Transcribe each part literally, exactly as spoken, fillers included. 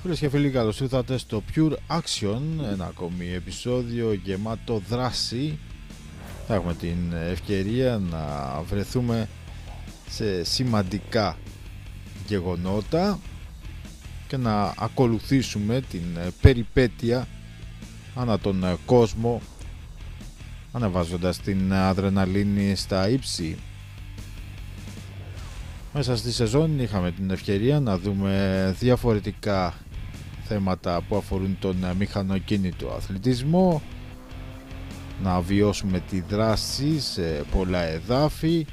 Φίλες και φίλοι, καλώς ήρθατε στο Pure Action, ένα ακόμη επεισόδιο γεμάτο δράση. Θα έχουμε την ευκαιρία να βρεθούμε σε σημαντικά γεγονότα και να ακολουθήσουμε την περιπέτεια ανά τον κόσμο, ανεβάζοντας την αδρεναλίνη στα ύψη. Μέσα στη σεζόν είχαμε την ευκαιρία να δούμε διαφορετικά θέματα που αφορούν τον μηχανοκίνητο αθλητισμό, να βιώσουμε τη δράση σε πολλά εδάφη.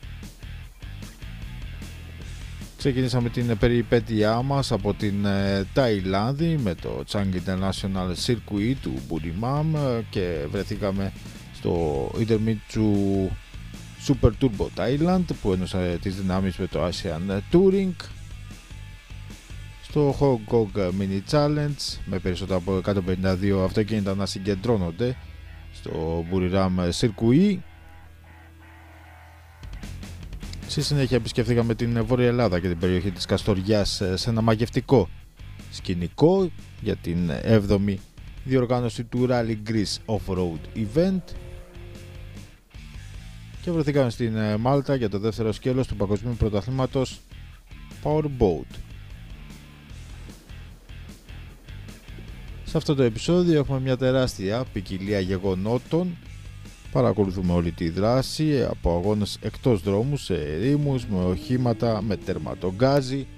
Ξεκινήσαμε την περιπέτειά μας από την Ταϊλάνδη με το Chang International Circuit του Buriram και βρεθήκαμε στο Idemitsu Super Turbo Thailand που ένωσε τις δυνάμεις με το Asian Touring, στο Hong Kong Mini Challenge με περισσότερα από εκατόν πενήντα δύο αυτοκίνητα να συγκεντρώνονται στο Buriram Circuit. Στη συνέχεια επισκεφθήκαμε την Βόρεια Ελλάδα και την περιοχή της Καστοριάς σε ένα μαγευτικό σκηνικό για την έβδομη διοργάνωση του Rally Greece Off-Road Event και βρεθήκαμε στην Μάλτα για το δεύτερο σκέλος του Παγκοσμίου Πρωταθλήματος Powerboat. Σε αυτό το επεισόδιο έχουμε μια τεράστια ποικιλία γεγονότων. Παρακολουθούμε όλη τη δράση από αγώνες εκτός δρόμου σε ερήμους, με οχήματα, με τερματογκάζι,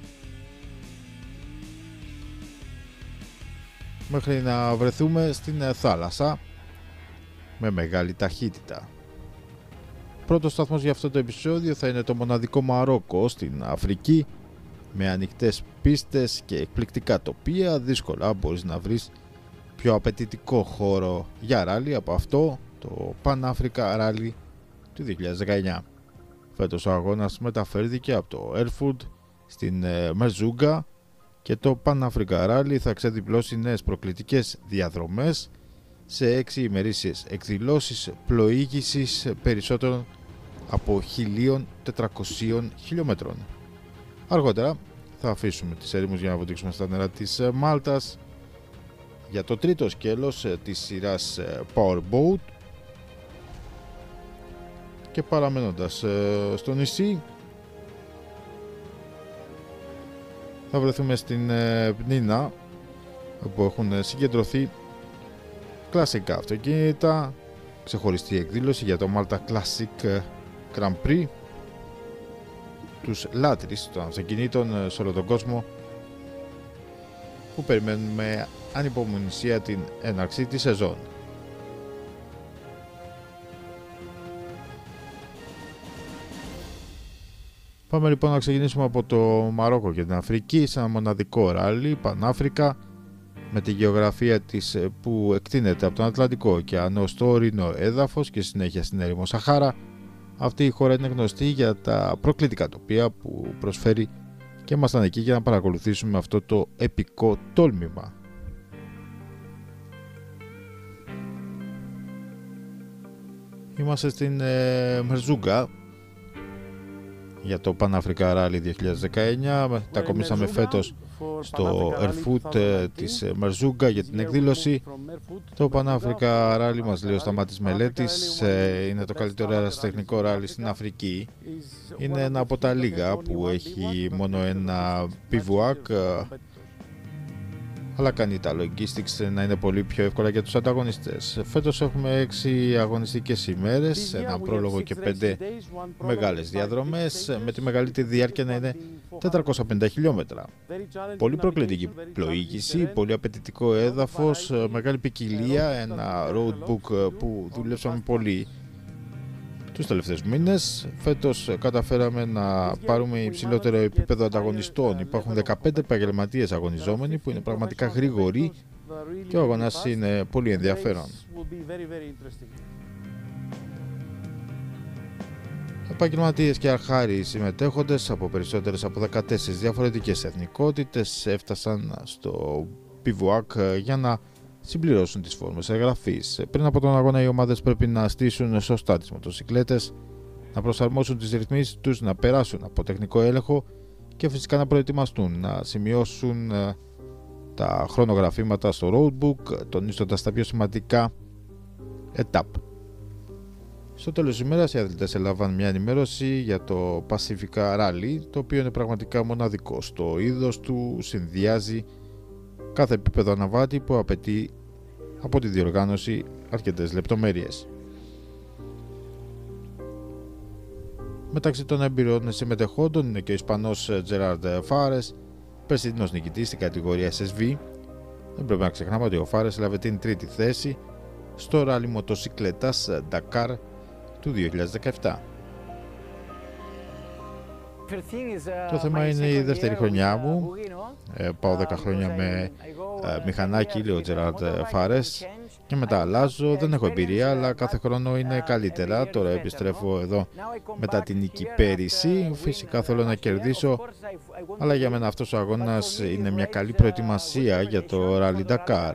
μέχρι να βρεθούμε στην θάλασσα με μεγάλη ταχύτητα. Πρώτος σταθμός για αυτό το επεισόδιο θα είναι το μοναδικό Μαρόκο στην Αφρική, με ανοιχτές πίστες και εκπληκτικά τοπία. Δύσκολα μπορείς να βρεις πιο απαιτητικό χώρο για ράλι από αυτό το Pan Africa Rally του δύο χιλιάδες δεκαεννιά. Φέτος ο αγώνας μεταφέρθηκε από το Erfurt στην Μερζούγκα και το Pan Africa Rally θα ξεδιπλώσει νέες προκλητικές διαδρομές σε έξι ημερήσιες εκδηλώσεις πλοήγησης περισσότερων από χίλια τετρακόσιων χιλιόμετρων. Αργότερα θα αφήσουμε τις έρημους για να βοτήξουμε στα νερά της Μάλτας για το τρίτο σκέλος της σειράς Powerboat και παραμένοντας στο νησί θα βρεθούμε στην Πνίνα, όπου έχουν συγκεντρωθεί κλασικά αυτοκίνητα, ξεχωριστή εκδήλωση για το Malta Classic Grand Prix, τους λάτρεις των αυτοκινήτων σε όλο τον κόσμο που περιμένουν με ανυπομονησία την έναρξη της σεζόν. Πάμε λοιπόν να ξεκινήσουμε από το Μαρόκο και την Αφρική σε ένα μοναδικό ράλι Πανάφρικα με τη γεωγραφία της που εκτείνεται από τον Ατλαντικό ωκεανό στο ορεινό έδαφος και συνέχεια στην έρημο Σαχάρα. Αυτή η χώρα είναι γνωστή για τα προκλητικά τοπία που προσφέρει και ήμασταν εκεί για να παρακολουθήσουμε αυτό το επικό τόλμημα. Είμαστε στην ε, Μερζούγκα για το Pan Africa Rally δύο χιλιάδες δεκαεννιά. Τα κομίσαμε φέτος στο Erfurt της Μερζούγκα για την εκδήλωση. Το Pan Africa Rally, μας λέει ο Σταμάτης Μελέτης, είναι το καλύτερο αεραστεχνικό ράλι στην Αφρική. Είναι ένα από τα λίγα που έχει μόνο ένα πιβουάκ, αλλά κάνει τα logistics να είναι πολύ πιο εύκολα για τους ανταγωνιστές. Φέτος έχουμε έξι αγωνιστικές ημέρες, ένα πρόλογο και πέντε μεγάλες διαδρομές, με τη μεγαλύτερη διάρκεια να είναι τετρακόσια πενήντα χιλιόμετρα. Πολύ προκλητική πλοήγηση, πολύ απαιτητικό έδαφος, μεγάλη ποικιλία, ένα roadbook που δουλέψαμε πολύ τους τελευταίους μήνες. Φέτος καταφέραμε να πάρουμε υψηλότερο επίπεδο ανταγωνιστών. Υπάρχουν δεκαπέντε επαγγελματίες αγωνιζόμενοι που είναι πραγματικά γρήγοροι και ο αγώνας είναι πολύ ενδιαφέρον. Επαγγελματίες και αρχάριοι συμμετέχοντες από περισσότερες από δεκατέσσερις διαφορετικές εθνικότητες έφτασαν στο πιβουάκ για να συμπληρώσουν τις φόρμες εγγραφής. Πριν από τον αγώνα οι ομάδες πρέπει να στήσουν σωστά τις μοτοσικλέτες, να προσαρμόσουν τις ρυθμίσεις τους, να περάσουν από τεχνικό έλεγχο και φυσικά να προετοιμαστούν, να σημειώσουν τα χρονογραφήματα στο roadbook, τονίζοντας τα πιο σημαντικά etap. Στο τέλος της ημέρας οι αθλητές έλαβαν μια ενημέρωση για το Pacifica Rally, το οποίο είναι πραγματικά μοναδικό στο είδος του, συνδυάζει κάθε επίπεδο αναβάτη που απαιτεί από τη διοργάνωση αρκετές λεπτομέρειες. Μεταξύ των εμπειρών συμμετεχόντων είναι και ο Ισπανός Gerard Fares, περσινός νικητής στην κατηγορία ες ες βι. Δεν πρέπει να ξεχνάμε ότι ο Fares έλαβε την τρίτη θέση στο ράλι μοτοσικλέτας Dakar του δύο χιλιάδες δεκαεπτά. Το θέμα είναι η δεύτερη χρονιά μου. Ε, πάω δέκα χρόνια με ε, μηχανάκι, λέει ο Gerard Fares, και μετά αλλάζω. Δεν έχω εμπειρία, αλλά κάθε χρόνο είναι καλύτερα. Τώρα επιστρέφω εδώ μετά την νίκη πέρυσι. Φυσικά θέλω να κερδίσω, αλλά για μένα αυτός ο αγώνας είναι μια καλή προετοιμασία για το Rally Dakar.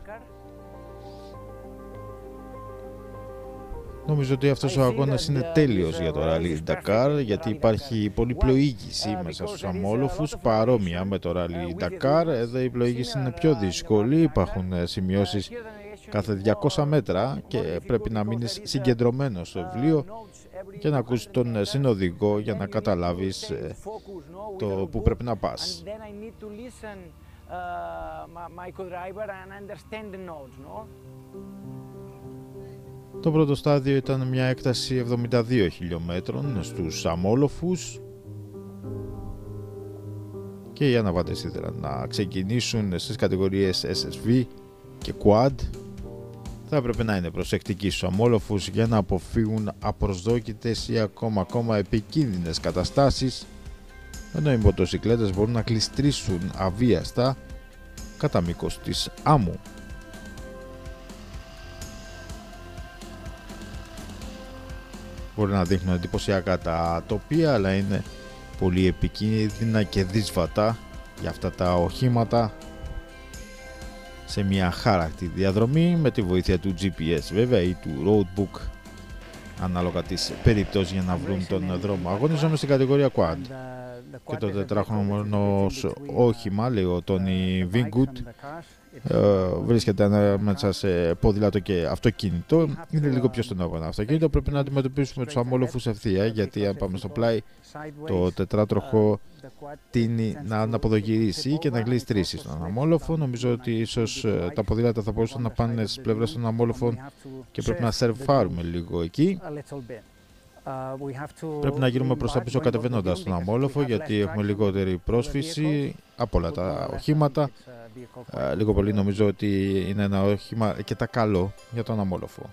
Νομίζω ότι αυτός ο αγώνας είναι τέλειος για το Rally Dakar, γιατί υπάρχει πολλή πλοήγηση μέσα στους αμόλοφους, παρόμοια με το Rally Dakar. Εδώ η πλοήγηση είναι πιο δύσκολη, υπάρχουν σημειώσεις κάθε διακόσια μέτρα και πρέπει να μείνεις συγκεντρωμένος στο βιβλίο και να ακούσεις τον συνοδηγό για να καταλάβεις το που πρέπει να πας. Το πρώτο στάδιο ήταν μια έκταση εβδομήντα δύο χιλιόμετρων στους αμόλοφους και οι αναβάτες ήθελαν να ξεκινήσουν στις κατηγορίες ες ες βι και Quad. Θα έπρεπε να είναι προσεκτικοί στους αμόλοφους για να αποφύγουν απροσδόκητες ή ακόμα, ακόμα επικίνδυνες καταστάσεις, ενώ οι μοτοσικλέτες μπορούν να κλειστρήσουν αβίαστα κατά μήκος της άμμου. Μπορεί να δείχνουν εντυπωσιακά τα τοπία, αλλά είναι πολύ επικίνδυνα και δύσβατα για αυτά τα οχήματα σε μια χάρακτη διαδρομή με τη βοήθεια του τζι πι ες βέβαια ή του roadbook, ανάλογα της περίπτωσης, για να βρουν τον δρόμο. Αγωνίζομαι στην κατηγορία Quad και το τετράχρονο όχημα, λέει ο Τόνι Βίνγκουτ, βρίσκεται ανάμεσα σε ποδήλατο και αυτοκίνητο. Είναι λίγο πιο στενόβανα αυτοκίνητο. Πρέπει να αντιμετωπίσουμε τους αμόλοφους ευθεία, γιατί αν πάμε στο πλάι, το τετράτροχο τείνει να αναποδογυρίσει και να γλιστρήσει στον αμόλοφο. Νομίζω ότι ίσως τα ποδήλατα θα μπορούσαν να πάνε στις πλευρές των αμόλοφων και πρέπει να σερφάρουμε λίγο εκεί. Πρέπει να γυρούμε προς τα πίσω κατεβαίνοντας τον αμόλοφο, γιατί έχουμε λιγότερη πρόσφυση από όλα τα οχήματα. Uh, λίγο πολύ νομίζω ότι είναι ένα όχημα αρκετά καλό για τον αμόλοφο.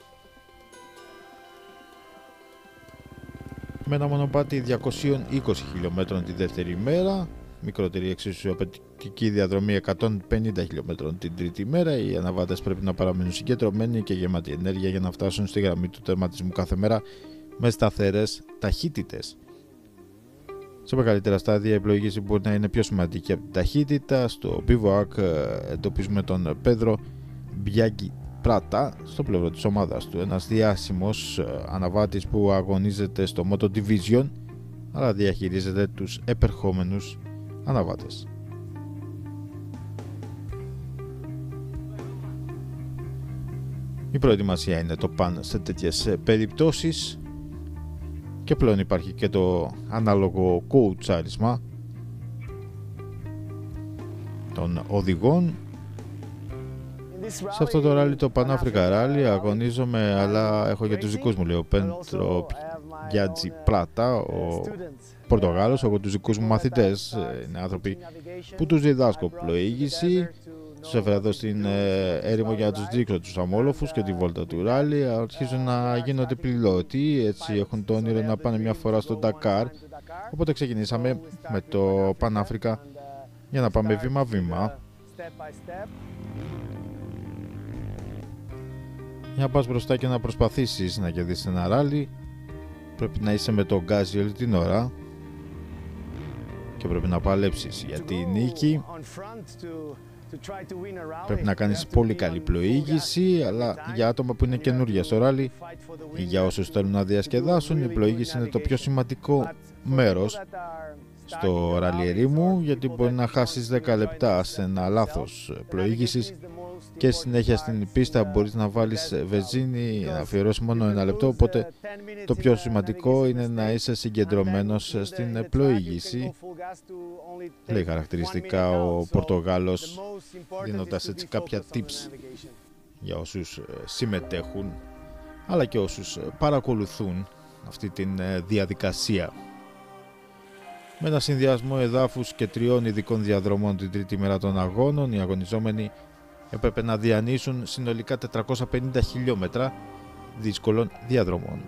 Με ένα μονοπάτι διακόσια είκοσι χιλιόμετρων τη δεύτερη μέρα, μικρότερη εξίσου απαιτητική διαδρομή εκατόν πενήντα χιλιόμετρων την τρίτη μέρα, οι αναβάτες πρέπει να παραμείνουν συγκεντρωμένοι και γεμάτοι ενέργεια για να φτάσουν στη γραμμή του τερματισμού κάθε μέρα με σταθερές ταχύτητες. Σε μεγαλύτερα στάδια η πλοήγηση μπορεί να είναι πιο σημαντική από την ταχύτητα. Στο bivouac εντοπίζουμε τον Πέδρο Μπιάγκη Πράτα στο πλευρό της ομάδας του, ένας διάσημος αναβάτης που αγωνίζεται στο Moto Division, αλλά διαχειρίζεται τους επερχόμενους αναβάτες. Η προετοιμασία είναι το παν σε τέτοιες περιπτώσεις. Και πλέον υπάρχει και το ανάλογο κοουτσάρισμα των οδηγών. Σε αυτό το ράλι, το Pan Africa Rally, αγωνίζομαι, αλλά έχω και τους δικούς μου, λέει ο Πέντρο Μπιάτζι Πράτα, ο Πορτογάλος. Έχω τους δικούς μου μαθητές, είναι άνθρωποι που τους διδάσκω πλοήγηση. Τους έφερα εδώ στην έρημο για να τους δείξω τους αμόλοφους και τη βόλτα του ράλι. Αρχίζουν να γίνονται πιλότοι, έτσι έχουν το όνειρο να πάνε μια φορά στο Dakar. Οπότε ξεκινήσαμε με το Pan Africa για να πάμε βήμα-βήμα. Για να πας μπροστά και να προσπαθήσεις να κερδίσεις ένα ράλι, πρέπει να είσαι με το γκάζι όλη την ώρα και πρέπει να παλέψεις για τη νίκη. Πρέπει να κάνεις πολύ καλή πλοήγηση, αλλά για άτομα που είναι καινούργια στο ράλι ή για όσους θέλουν να διασκεδάσουν, η πλοήγηση είναι το πιο σημαντικό μέρος στο ράλι ερήμου, γιατί μπορεί να χάσεις δέκα λεπτά σε ένα λάθος πλοήγησης και συνέχεια στην πίστα μπορείς να βάλεις βενζίνη, να αφιερώσεις μόνο ένα λεπτό, οπότε το πιο σημαντικό είναι να είσαι συγκεντρωμένος στην πλοήγηση. Λέει χαρακτηριστικά ο Πορτογάλος, δίνοντας έτσι κάποια tips για όσους συμμετέχουν αλλά και όσους παρακολουθούν αυτή τη διαδικασία. Με ένα συνδυασμό εδάφους και τριών ειδικών διαδρομών την τρίτη μέρα των αγώνων, οι αγωνιζόμενοι έπρεπε να διανύσουν συνολικά τετρακόσια πενήντα χιλιόμετρα δύσκολων διαδρομών.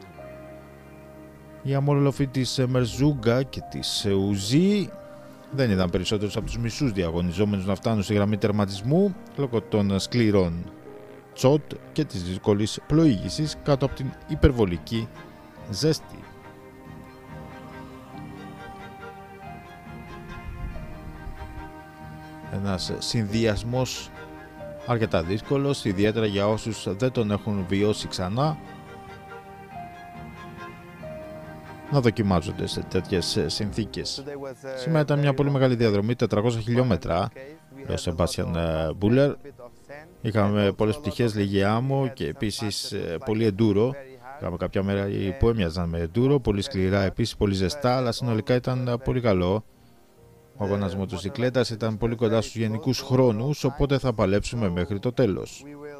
Οι αμόρφωτοι της Μερζούγκα και της Ουζή δεν είδαν περισσότερους από τους μισούς διαγωνιζόμενους να φτάνουν στη γραμμή τερματισμού λόγω των σκληρών τσότ και της δύσκολης πλοήγησης κάτω από την υπερβολική ζέστη. Ένας συνδυασμός αρκετά δύσκολος, ιδιαίτερα για όσους δεν τον έχουν βιώσει ξανά να δοκιμάζονται σε τέτοιες συνθήκες. Σήμερα ήταν μια πολύ μεγάλη διαδρομή, τετρακόσια χιλιόμετρα, ο Σεμπάστιαν Μπούλερ. Είχαμε πολλές πτυχές, λίγη άμμο και επίσης πολύ εντούρο. Είχαμε κάποια μέρα που έμοιαζαν με εντούρο, πολύ σκληρά επίσης, πολύ ζεστά, αλλά συνολικά ήταν πολύ καλό. Ο αγώνας μοτοσυκλέτας ήταν πολύ κοντά στους γενικούς χρόνους, οπότε θα παλέψουμε μέχρι το τέλος.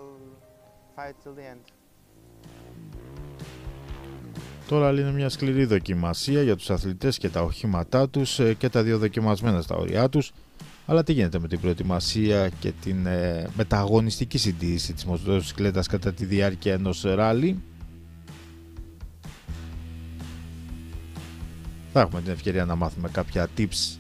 Τώρα είναι μια σκληρή δοκιμασία για τους αθλητές και τα οχήματά τους και τα δύο δοκιμασμένα στα όρια τους. Αλλά τι γίνεται με την προετοιμασία και την ε, μεταγωνιστική συντήρηση της μοτοσυκλέτας κατά τη διάρκεια ενός ράλι? Θα έχουμε την ευκαιρία να μάθουμε κάποια tips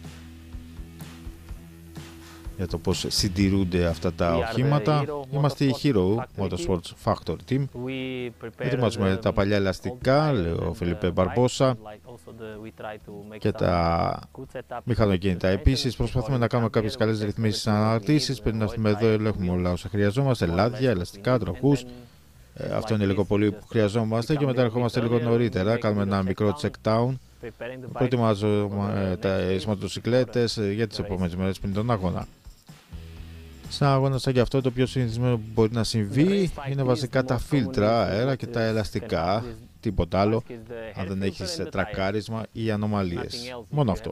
για το πώς συντηρούνται αυτά τα οχήματα. Είμαστε η Hero Motorsports Factory Team. Ετοιμάζουμε τα παλιά ελαστικά, λέει ο Φελίπε Μπαρμπόσα, και τα μηχανοκίνητα. Επίσης προσπαθούμε να κάνουμε κάποιες καλές ρυθμίσεις αναρτήσεις. Πριν να έρθουμε εδώ ελέγχουμε όλα όσα χρειαζόμαστε, λάδια, ελαστικά, τροχούς. Ε, αυτό είναι λίγο πολύ που χρειαζόμαστε και μετά ερχόμαστε λίγο νωρίτερα, κάνουμε ένα μικρό check down. Προετοιμάζουμε τις μοτοσυκλέτες για τις επόμενες μέρες πριν τον αγώνα. Σε ένα αγώνα σαν και αυτό, το πιο συνηθισμένο που μπορεί να συμβεί είναι βασικά τα φίλτρα αέρα και τα ελαστικά, τίποτα άλλο, αν δεν έχεις τρακάρισμα ή ανομαλίες. Μόνο αυτό.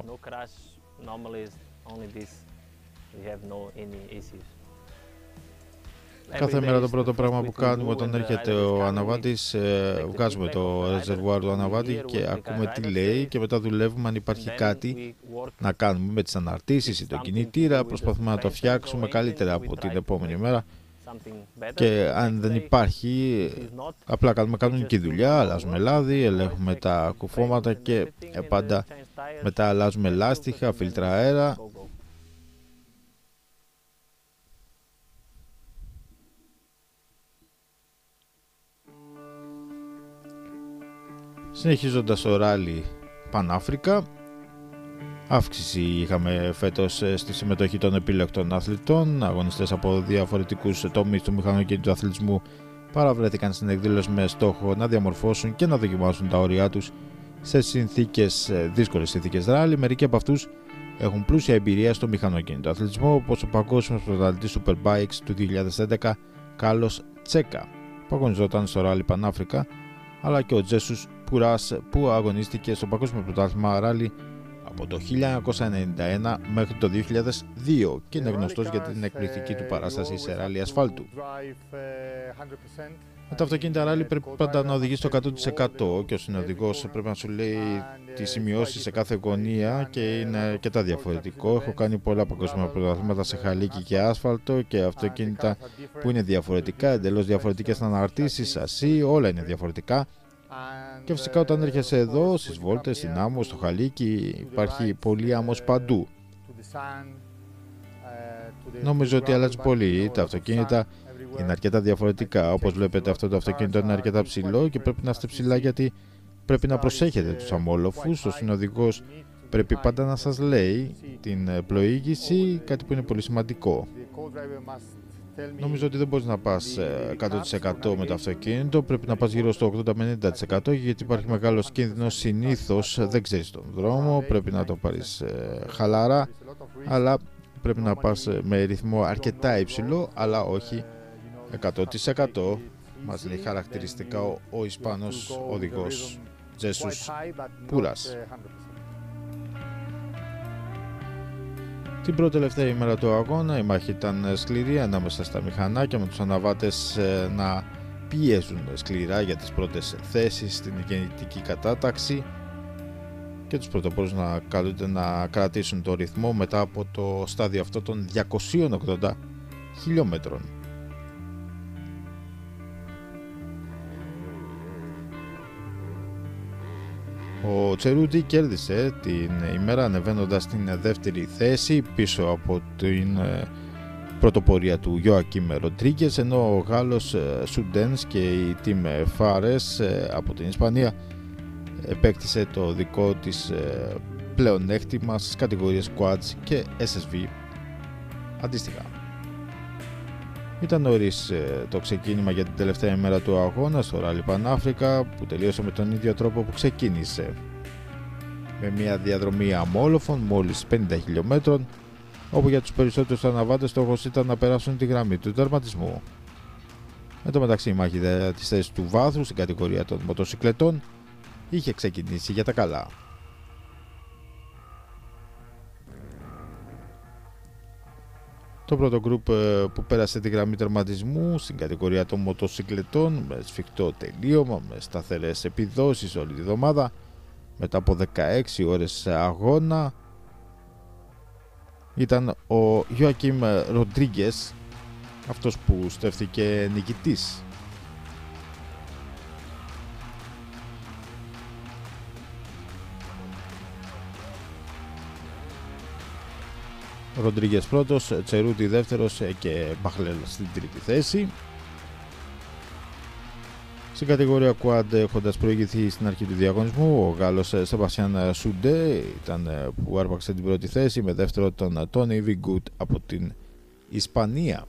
Κάθε μέρα το πρώτο πράγμα που κάνουμε όταν έρχεται ο αναβάτης, ε, βγάζουμε το ρεζερβουάρ του αναβάτη και ακούμε τι λέει και μετά δουλεύουμε αν υπάρχει κάτι να κάνουμε με τις αναρτήσεις ή το κινητήρα. Προσπαθούμε να το φτιάξουμε καλύτερα από την επόμενη μέρα και αν δεν υπάρχει απλά κάνουμε κανονική δουλειά, αλλάζουμε λάδι, ελέγχουμε τα κουφώματα και πάντα μετά αλλάζουμε λάστιχα, φίλτρα αέρα. Συνεχίζοντας το ράλι Πανάφρικα, αύξηση είχαμε φέτος στη συμμετοχή των επιλεκτών αθλητών. Αγωνιστές από διαφορετικούς τομείς του μηχανοκίνητου αθλητισμού παραβρέθηκαν στην εκδήλωση με στόχο να διαμορφώσουν και να δοκιμάσουν τα όρια τους σε συνθήκες, δύσκολες συνθήκες ράλι. Μερικοί από αυτούς έχουν πλούσια εμπειρία στο μηχανοκίνητο αθλητισμό, όπως ο παγκόσμιος πρωταθλητής Superbikes του δύο χιλιάδες έντεκα Κάρλος Τσέκα, που αγωνιζόταν στο ράλι Πανάφρικα, αλλά και ο Τζέσους Πουράς, που αγωνίστηκε στο Παγκόσμιο Πρωτάθλημα Ράλι από το χίλια εννιακόσια ενενήντα ένα μέχρι το δύο χιλιάδες δύο και είναι γνωστός για την εκπληκτική του παράσταση σε ράλι ασφάλτου. Με τα αυτοκίνητα ράλι πρέπει πάντα να οδηγεί στο εκατό τοις εκατό και ο συνοδηγός πρέπει να σου λέει τις σημειώσεις σε κάθε γωνία και είναι αρκετά διαφορετικό. Έχω κάνει πολλά παγκόσμια πρωταθλήματα σε χαλίκι και άσφαλτο και αυτοκίνητα που είναι διαφορετικά, εντελώς διαφορετικές αναρτήσεις, σασί, όλα είναι διαφορετικά. Και φυσικά όταν έρχεσαι εδώ στις βόλτες, στην άμμο, στο χαλίκι, υπάρχει πολύ άμμος παντού. Νομίζω ότι αλλάζει πολύ. Τα αυτοκίνητα είναι αρκετά διαφορετικά. Όπως βλέπετε, αυτό το αυτοκίνητο είναι αρκετά ψηλό και πρέπει να είστε ψηλά γιατί πρέπει να προσέχετε τους αμόλοφους. Ο συνοδηγός πρέπει πάντα να σας λέει την πλοήγηση, κάτι που είναι πολύ σημαντικό. Νομίζω ότι δεν μπορείς να πας εκατό τοις εκατό με το αυτοκίνητο, πρέπει να πας γύρω στο ογδόντα με ενενήντα τοις εκατό, γιατί υπάρχει μεγάλος κίνδυνος, συνήθως δεν ξέρεις τον δρόμο, πρέπει να το πάρεις χαλάρα, αλλά πρέπει να πας με ρυθμό αρκετά υψηλό, αλλά όχι εκατό τοις εκατό. Μας λέει χαρακτηριστικά ο, ο Ισπανός οδηγός Τζέσους Πούρας. Την πρώτη τελευταία ημέρα του αγώνα η μάχη ήταν σκληρή ανάμεσα στα μηχανάκια, με τους αναβάτες να πιέζουν σκληρά για τις πρώτες θέσεις στην γεννητική κατάταξη και τους πρωτοπόρους να καλούνται να κρατήσουν το ρυθμό μετά από το στάδιο αυτό των διακοσίων ογδόντα χιλιόμετρων. Ο Τσερούτη κέρδισε την ημέρα ανεβαίνοντας στην δεύτερη θέση πίσω από την πρωτοπορία του Γιοακίμ Ροντρίγκες, ενώ ο Γάλλος Σουντένς και η Τιμ Φάρες από την Ισπανία επέκτησε το δικό της πλεονέκτημα στις κατηγορίες Quads και ες ες βι αντίστοιχα. Ήταν νωρίς το ξεκίνημα για την τελευταία ημέρα του αγώνα στο Rally Pan-Africa, που τελείωσε με τον ίδιο τρόπο που ξεκίνησε, με μια διαδρομή αμόλοφων μόλις πενήντα χιλιόμετρων, όπου για τους περισσότερους αναβάτες στόχος ήταν να περάσουν τη γραμμή του τερματισμού. Εν τω μεταξύ η μάχη της θέσης του βάθρου στην κατηγορία των μοτοσυκλετών είχε ξεκινήσει για τα καλά. Το πρώτο γκρουπ που πέρασε τη γραμμή τερματισμού στην κατηγορία των μοτοσυκλετών με σφιχτό τελείωμα, με σταθερές επιδόσεις όλη τη βδομάδα, μετά από δεκαέξι ώρες αγώνα, ήταν ο Γιοακίμ Ροντρίγκες, αυτός που στέφθηκε νικητής. Ροντρίγκες πρώτος, Τσερούτη δεύτερος και Μπαχλέλ στην τρίτη θέση. Στην κατηγορία Quad, έχοντας προηγηθεί στην αρχή του διαγωνισμού, ο Γάλλος Σεμπαστιάν Σουντέ ήταν που άρπαξε την πρώτη θέση, με δεύτερο τον Τόνι Βιγκούτ από την Ισπανία.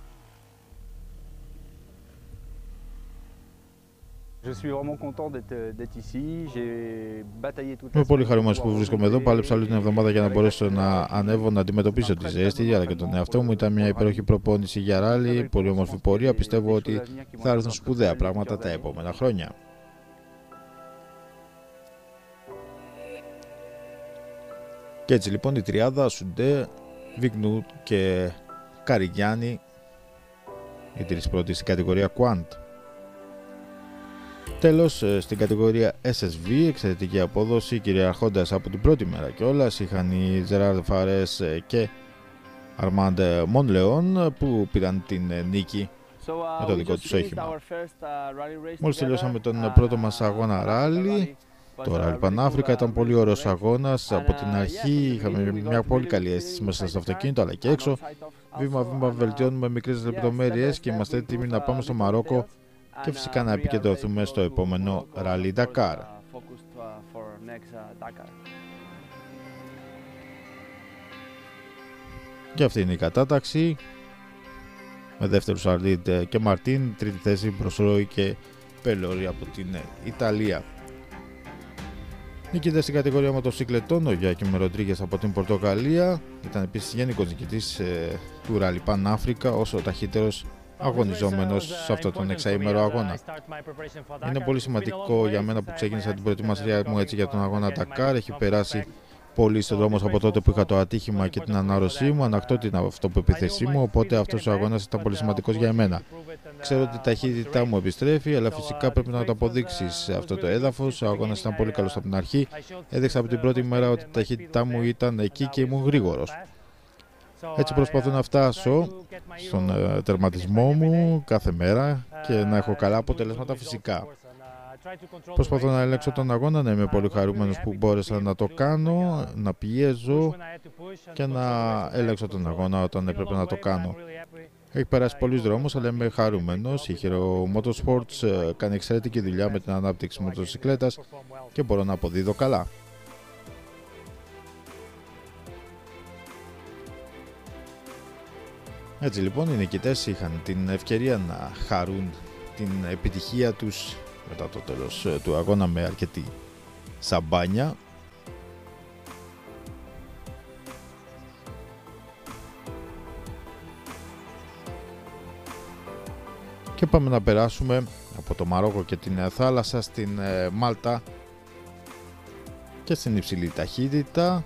Είμαι πολύ χαρούμενος που βρίσκομαι εδώ. Πάλεψα όλη την εβδομάδα για να μπορέσω να ανέβω, να αντιμετωπίσω τη ζέστη αλλά και τον εαυτό μου. Ήταν μια υπέροχη προπόνηση για ράλι, πολύ όμορφη πορεία. Πιστεύω ότι θα έρθουν σπουδαία πράγματα τα επόμενα χρόνια. Και έτσι λοιπόν η τριάδα Σουντέ, Βιγνούτ και Καριγιάννη, οι τρεις πρώτοι στην κατηγορία Quant. Τέλος, στην κατηγορία ες ες βι, εξαιρετική απόδοση, κυριαρχώντας από την πρώτη μέρα κιόλας, είχαν οι Ζεράρ Φαρές και Αρμάντ Μονλεόν που πήραν την νίκη με το δικό τους όχημα. Μόλις τελειώσαμε τον πρώτο μας αγώνα ράλι, το Rally Pan-Africa, ήταν πολύ ωραίος αγώνας. Από την αρχή είχαμε μια πολύ καλή αίσθηση μέσα στο αυτοκίνητο αλλά και έξω. Βήμα-βήμα βελτιώνουμε μικρές λεπτομέρειες και είμαστε έτοιμοι να πάμε στο Μαρόκο και φυσικά να επικεντρωθούμε στο επόμενο Rally Dakar. Και αυτή είναι η κατάταξη, με δεύτερους Αρλίτ και Μαρτίν, τρίτη θέση Μπροσρόι και Πελόρι από την Ιταλία. Νικητές στην κατηγορία μοτοσυκλετών, ο Γιοακίμ Ροντρίγκες από την Πορτογαλία, ήταν επίσης γενικός νικητής ε, του Rally Pan-Africa, όσο ο ταχύτερος αγωνιζόμενος σε αυτόν τον εξαήμερο αγώνα. Είναι πολύ σημαντικό για μένα που ξεκίνησα την προετοιμασία μου έτσι για τον αγώνα Dakar. Έχει περάσει πολύ στον δρόμο από τότε που είχα το ατύχημα και την ανάρρωσή μου. Ανακτώ την αυτοπεποίθησή μου, οπότε αυτός ο αγώνας ήταν πολύ σημαντικός για εμένα. Ξέρω ότι η ταχύτητά μου επιστρέφει, αλλά φυσικά πρέπει να το αποδείξεις σε αυτό το έδαφος. Ο αγώνας ήταν πολύ καλός από την αρχή. Έδειξα από την πρώτη μέρα ότι η ταχύτητά μου ήταν εκεί και ήμουν γρήγορος. Έτσι προσπαθώ να φτάσω στον uh, τερματισμό μου κάθε μέρα και να έχω καλά αποτελέσματα φυσικά. Προσπαθώ να ελέγξω τον αγώνα, να είμαι πολύ χαρούμενος που μπόρεσα να το κάνω, να πιέζω και να ελέγξω τον αγώνα όταν έπρεπε να το κάνω. Έχει περάσει πολλούς δρόμους, αλλά είμαι χαρούμενος. Η Hero Motorsports κάνει εξαιρετική δουλειά με την ανάπτυξη μοτοσυκλέτας και μπορώ να αποδίδω καλά. Έτσι λοιπόν οι νικητές είχαν την ευκαιρία να χαρούν την επιτυχία τους μετά το τέλος του αγώνα με αρκετή σαμπάνια. Και πάμε να περάσουμε από το Μαρόκο και την θάλασσα στην Μάλτα και στην υψηλή ταχύτητα.